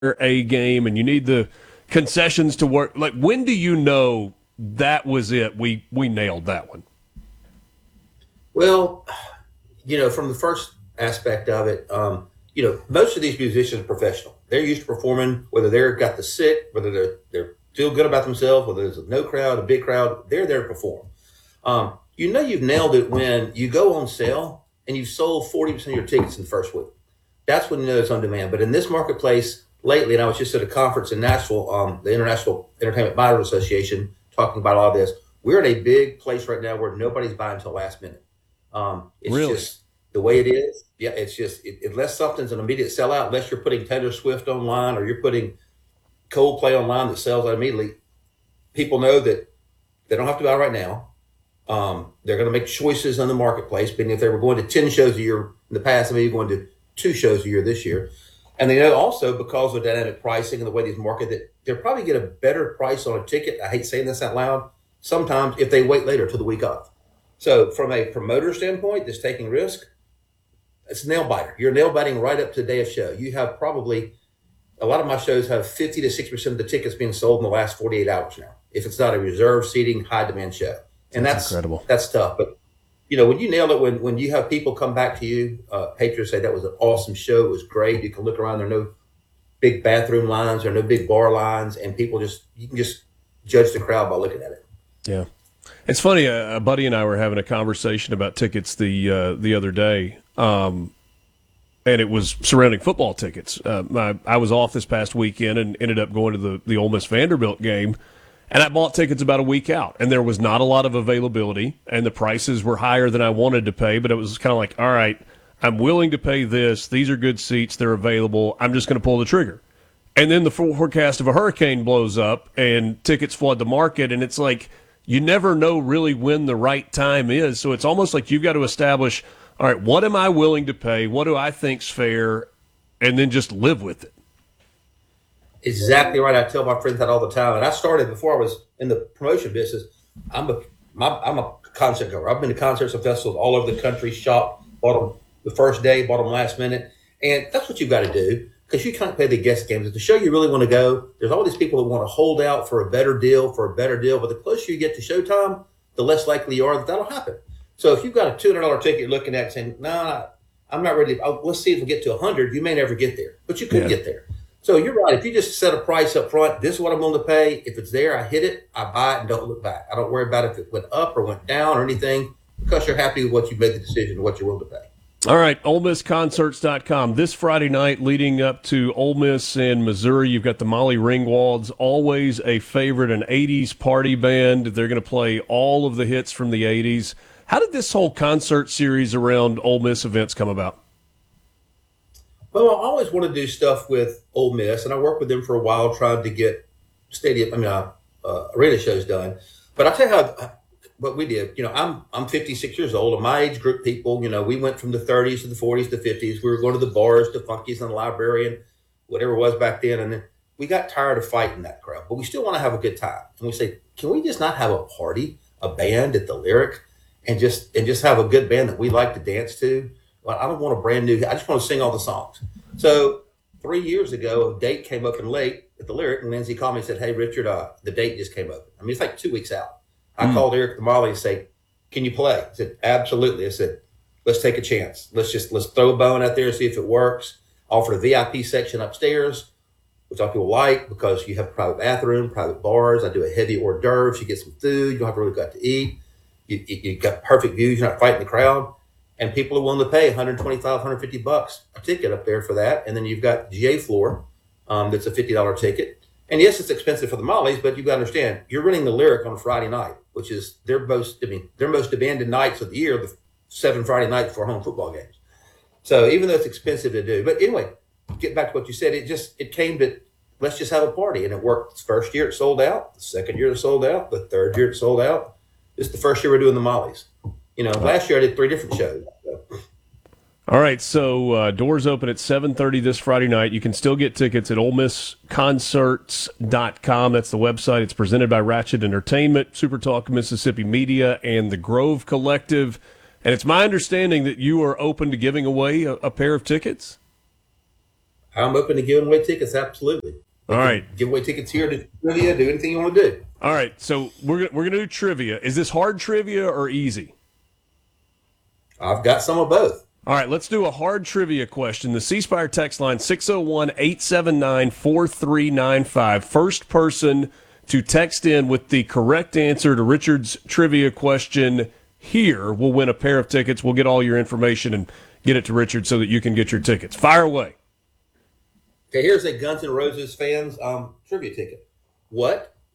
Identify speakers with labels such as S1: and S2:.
S1: A game and you need the concessions to work. Like, when do you know that was it? We nailed that one.
S2: Well, from the first aspect of it, most of these musicians are professional. They're used to performing, whether they're got the sick, whether they're feel good about themselves, whether there's no crowd, a big crowd, they're there to perform. You've nailed it when you go on sale and you've sold 40% of your tickets in the first week. That's when you know it's on demand. But in this marketplace lately, and I was just at a conference in Nashville, the International Entertainment Buyers Association, talking about all this. We're in a big place right now where nobody's buying until last minute. It's
S1: Really?
S2: just the way it is. Yeah, it's just unless something's an immediate sellout, unless you're putting Taylor Swift online or you're putting Coldplay online that sells out immediately, people know that they don't have to buy right now. They're going to make choices in the marketplace. But if they were going to 10 shows a year in the past, maybe going to 2 shows a year this year. And they know also because of dynamic pricing and the way these market that they'll probably get a better price on a ticket. I hate saying this out loud. Sometimes if they wait later till the week of. So from a promoter standpoint that's taking risk, it's a nail biter. You're nail biting right up to the day of show. You have probably a lot of my shows have 50 to 60% of the tickets being sold in the last 48 hours now. If it's not a reserved seating, high demand show. And that's
S1: incredible.
S2: That's tough. But when you nail it, when you have people come back to you, patrons say that was an awesome show. It was great. You can look around. There are no big bathroom lines. There are no big bar lines. And you can just judge the crowd by looking at it.
S1: Yeah. It's funny. A buddy and I were having a conversation about tickets the other day. And it was surrounding football tickets. I was off this past weekend and ended up going to the Ole Miss Vanderbilt game. And I bought tickets about a week out, and there was not a lot of availability, and the prices were higher than I wanted to pay, but it was kind of like, all right, I'm willing to pay this. These are good seats. They're available. I'm just going to pull the trigger. And then the forecast of a hurricane blows up, and tickets flood the market, and it's like you never know really when the right time is. So it's almost like you've got to establish, all right, what am I willing to pay? What do I think's fair? And then just live with it.
S2: Exactly right. I tell my friends that all the time. And I started before I was in the promotion business. I'm a concert goer. I've been to concerts and festivals all over the country, shop, bought them the first day, bought them last minute. And that's what you've got to do because you can't play the guest games. If the show you really want to go, there's all these people that want to hold out for a better deal. But the closer you get to showtime, the less likely you are that that'll happen. So if you've got a $200 ticket you're looking at saying, no, I'm not ready. Let's see if we get to 100. You may never get there, but you could get there. So you're right. If you just set a price up front, this is what I'm willing to pay. If it's there, I hit it, I buy it, and don't look back. I don't worry about if it went up or went down or anything because you're happy with what you made the decision and what you're willing to pay.
S1: All right, OleMissConcerts.com. This Friday night leading up to Ole Miss and Missouri, you've got the Molly Ringwalds, always a favorite, an 80s party band. They're going to play all of the hits from the 80s. How did this whole concert series around Ole Miss events come about?
S2: Well, I always want to do stuff with Ole Miss, and I worked with them for a while trying to get arena shows done. But I'll tell you what we did. I'm 56 years old, and my age group people, we went from the 30s to the 40s to 50s. We were going to the bars, the Funkies, and the library, and whatever it was back then. And then we got tired of fighting that crowd, but we still want to have a good time. And we say, can we just not have a party, a band at the Lyric, and just have a good band that we like to dance to? Well, I don't want a brand new. I just want to sing all the songs. So 3 years ago, a date came up in late at the Lyric, and Lindsay called me and said, "Hey, Richard, the date just came up." I mean, it's like 2 weeks out. I called Eric Molly and say, "Can you play?" I said, "Absolutely." I said, "Let's take a chance. Let's throw a bone out there and see if it works." Offered a VIP section upstairs, which a lot of people like because you have a private bathroom, private bars. I do a heavy hors d'oeuvres. You get some food. You don't have to really go out to eat. You got perfect views. You're not fighting the crowd. And people are willing to pay $125, $150 a ticket up there for that. And then you've got GA floor, that's a $50 ticket. And yes, it's expensive for the Mollies, but you've got to understand, you're renting the Lyric on a Friday night, which is their most demanded nights of the year, the 7 Friday nights before home football games. So even though it's expensive to do, but anyway, get back to what you said, it came to, let's just have a party. And it worked. The first year it sold out. The second year it sold out. The third year it sold out. This is the first year we're doing the Mollies. Last year I did 3 different shows.
S1: All right, so doors open at 7:30 this Friday night. You can still get tickets at OleMissConcerts.com. That's the website. It's presented by Ratchet Entertainment, Super Talk Mississippi Media, and the Grove Collective. And it's my understanding that you are open to giving away a pair of tickets?
S2: I'm open to giving away tickets. Absolutely.
S1: All right.
S2: Give away tickets here to trivia. Do anything you want to do.
S1: All right. So we're gonna do trivia. Is this hard trivia or easy?
S2: I've got some of both.
S1: All right, let's do a hard trivia question. The C Spire text line 601-879-4395. First person to text in with the correct answer to Richard's trivia question here will win a pair of tickets. We'll get all your information and get it to Richard so that you can get your tickets. Fire away.
S2: Okay, here's a Guns N' Roses fans trivia ticket. What